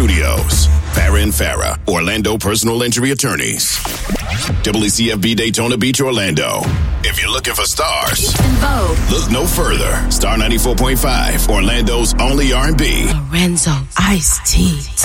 Studios. Farrah and Farrah, Orlando personal injury attorneys. WCFB Daytona Beach, Orlando. If you're looking for stars, look no further. Star 94.5, Orlando's only R&B. Lorenzo Ice-T.